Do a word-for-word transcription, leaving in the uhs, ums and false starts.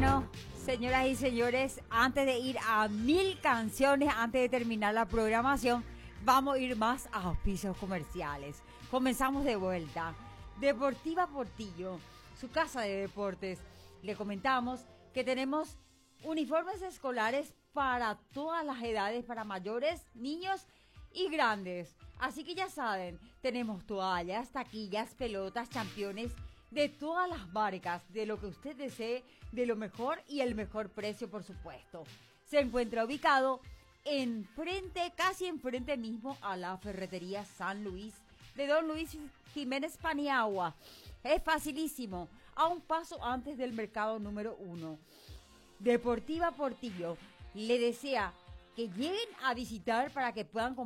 Bueno, señoras y señores, antes de ir a mil canciones, antes de terminar la programación, vamos a ir más a auspicios comerciales. Comenzamos de vuelta. Deportiva Portillo, su casa de deportes. Le comentamos que tenemos uniformes escolares para todas las edades, para mayores, niños y grandes. Así que ya saben, tenemos toallas, taquillas, pelotas, championes, de todas las marcas, de lo que usted desee, de lo mejor y el mejor precio, por supuesto. Se encuentra ubicado enfrente, casi enfrente mismo a la ferretería San Luis, de Don Luis Jiménez Paniagua. Es facilísimo, a un paso antes del mercado número uno. Deportiva Portillo le desea que lleguen a visitar para que puedan comprar